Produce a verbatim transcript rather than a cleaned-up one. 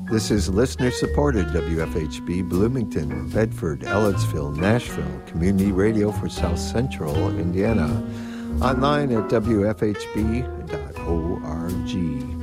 This is listener-supported W F H B Bloomington, Bedford, Ellettsville, Nashville, Community Radio for South Central Indiana. Online at W F H B dot org.